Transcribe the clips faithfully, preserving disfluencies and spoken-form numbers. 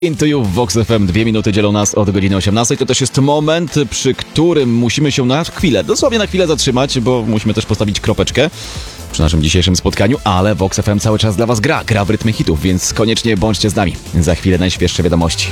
Into You w Vox F M. Dwie minuty dzielą nas od godziny osiemnastej. To też jest moment, przy którym musimy się na chwilę, dosłownie na chwilę zatrzymać, bo musimy też postawić kropeczkę przy naszym dzisiejszym spotkaniu, ale Vox F M cały czas dla was gra, gra w rytmie hitów, więc koniecznie bądźcie z nami. Za chwilę najświeższe wiadomości.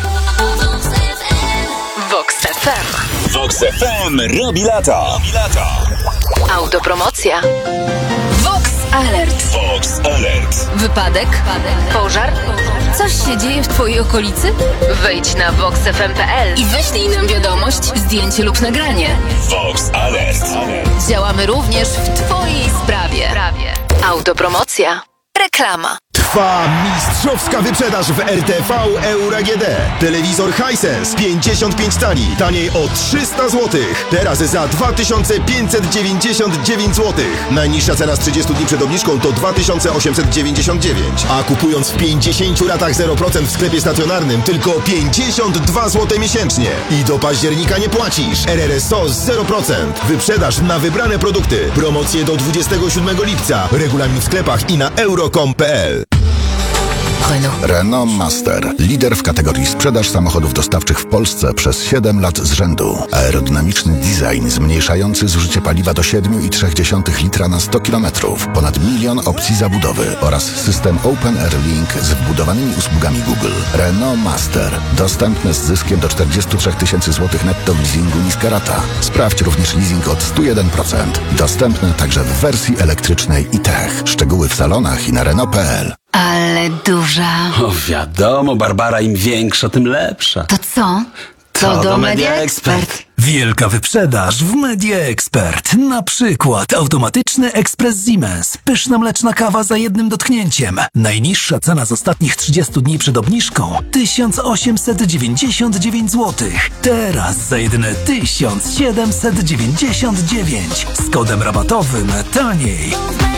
Vox F M. Vox F M robi lata. Robi lata. Autopromocja. Vox Alert. Vox Alert. Wypadek? Pożar? Coś się dzieje w twojej okolicy? Wejdź na vox f m kropka p l i wyślij nam wiadomość, zdjęcie lub nagranie. Vox Alert. Działamy również w twojej sprawie. Autopromocja. Reklama. Trwa mistrzowska wyprzedaż w R T V Euro A G D. Telewizor Hisense pięćdziesiąt pięć cali, taniej o trzysta złotych. Teraz za dwa tysiące pięćset dziewięćdziesiąt dziewięć złotych. Najniższa cena z trzydziestu dni przed obniżką to dwa tysiące osiemset dziewięćdziesiąt dziewięć. A kupując w pięćdziesięciu ratach zero procent w sklepie stacjonarnym tylko pięćdziesiąt dwa złote miesięcznie. I do października nie płacisz. R R S O z zero procent. Wyprzedaż na wybrane produkty. Promocje do dwudziestego siódmego lipca. Regulamin w sklepach i na euro kropka com kropka p l. Renault Master. Lider w kategorii sprzedaż samochodów dostawczych w Polsce przez siedem lat z rzędu. Aerodynamiczny design zmniejszający zużycie paliwa do siedem i trzy dziesiąte litra na sto kilometrów. Ponad milion opcji zabudowy oraz system Open Air Link z wbudowanymi usługami Google. Renault Master. Dostępny z zyskiem do czterdzieści trzy tysięcy złotych netto w leasingu niska rata. Sprawdź również leasing od sto jeden procent. Dostępny także w wersji elektrycznej i tech. Szczegóły w salonach i na Renault kropka p l. Ale duża. O wiadomo, Barbara, im większa, tym lepsza. To co? To, To do do Media Media Expert. Wielka wyprzedaż w Media Expert. Na przykład automatyczny ekspres Siemens. Pyszna mleczna kawa za jednym dotknięciem. Najniższa cena z ostatnich trzydziestu dni przed obniżką tysiąc osiemset dziewięćdziesiąt dziewięć złotych. Teraz za jedyne tysiąc siedemset dziewięćdziesiąt dziewięć. Z kodem rabatowym taniej.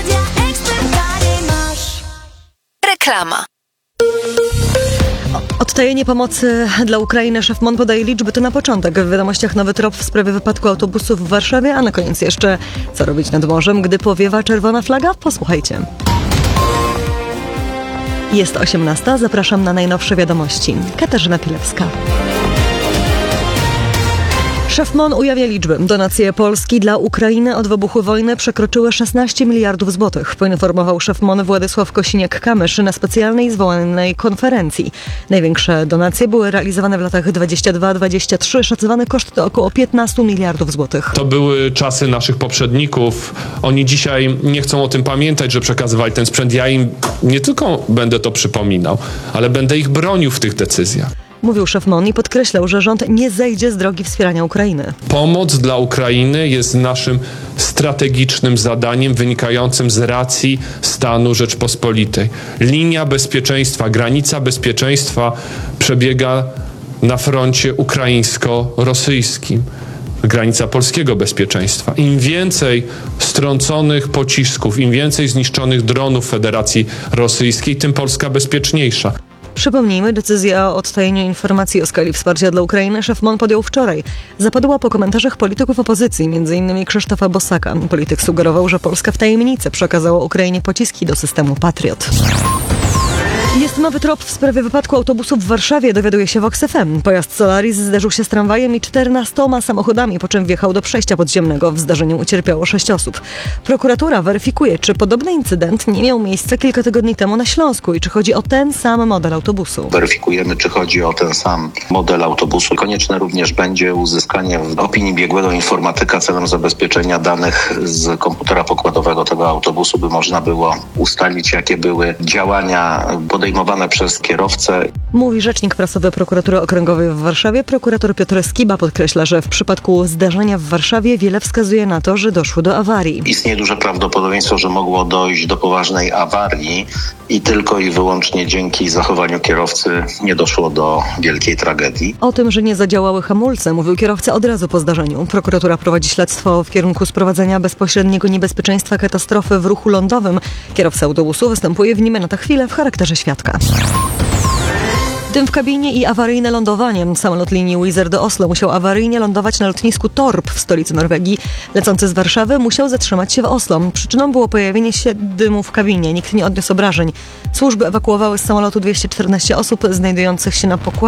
Reklama. Odtajenie pomocy dla Ukrainy. Szef M O N podaje liczby. To na początek. W wiadomościach nowy trop w sprawie wypadku autobusu w Warszawie, a na koniec jeszcze co robić nad morzem, gdy powiewa czerwona flaga? Posłuchajcie. Jest osiemnasta. Zapraszam na najnowsze wiadomości. Katarzyna Pilewska. Szef M O N ujawnia liczby. Donacje Polski dla Ukrainy od wybuchu wojny przekroczyły szesnaście miliardów złotych, poinformował szef M O N Władysław Kosiniak-Kamysz na specjalnej zwołanej konferencji. Największe donacje były realizowane w latach dwudziestym drugim dwudziestym trzecim. Szacowany koszt to około piętnaście miliardów złotych. To były czasy naszych poprzedników. Oni dzisiaj nie chcą o tym pamiętać, że przekazywali ten sprzęt. Ja im nie tylko będę to przypominał, ale będę ich bronił w tych decyzjach. Mówił szef M O N i podkreślał, że rząd nie zejdzie z drogi wspierania Ukrainy. Pomoc dla Ukrainy jest naszym strategicznym zadaniem wynikającym z racji stanu Rzeczpospolitej. Linia bezpieczeństwa, granica bezpieczeństwa przebiega na froncie ukraińsko-rosyjskim. Granica polskiego bezpieczeństwa. Im więcej strąconych pocisków, im więcej zniszczonych dronów Federacji Rosyjskiej, tym Polska bezpieczniejsza. Przypomnijmy, decyzja o odtajeniu informacji o skali wsparcia dla Ukrainy szef M O N podjął wczoraj. Zapadła po komentarzach polityków opozycji, między innymi Krzysztofa Bosaka. Polityk sugerował, że Polska w tajemnicy przekazała Ukrainie pociski do systemu Patriot. Jest nowy trop w sprawie wypadku autobusu w Warszawie, dowiaduje się Vox F M. Pojazd Solaris zderzył się z tramwajem i czternastoma samochodami, po czym wjechał do przejścia podziemnego. W zdarzeniu ucierpiało sześć osób. Prokuratura weryfikuje, czy podobny incydent nie miał miejsca kilka tygodni temu na Śląsku i czy chodzi o ten sam model autobusu. Weryfikujemy, czy chodzi o ten sam model autobusu. Konieczne również będzie uzyskanie opinii biegłego informatyka celem zabezpieczenia danych z komputera pokładowego tego autobusu, by można było ustalić, jakie były działania podejmowane przez kierowcę. Mówi rzecznik prasowy Prokuratury Okręgowej w Warszawie. Prokurator Piotr Skiba podkreśla, że w przypadku zdarzenia w Warszawie wiele wskazuje na to, że doszło do awarii. Istnieje duże prawdopodobieństwo, że mogło dojść do poważnej awarii i tylko i wyłącznie dzięki zachowaniu kierowcy nie doszło do wielkiej tragedii. O tym, że nie zadziałały hamulce, mówił kierowca od razu po zdarzeniu. Prokuratura prowadzi śledztwo w kierunku sprowadzenia bezpośredniego niebezpieczeństwa katastrofy w ruchu lądowym. Kierowca autobusu występuje w nim na tę chwilę w charakterze świadka. Dym w kabinie i awaryjne lądowanie. Samolot linii Wizz Air do Oslo musiał awaryjnie lądować na lotnisku Torp w stolicy Norwegii. Lecący z Warszawy musiał zatrzymać się w Oslo. Przyczyną było pojawienie się dymu w kabinie. Nikt nie odniósł obrażeń. Służby ewakuowały z samolotu dwieście czternaście osób znajdujących się na pokładzie.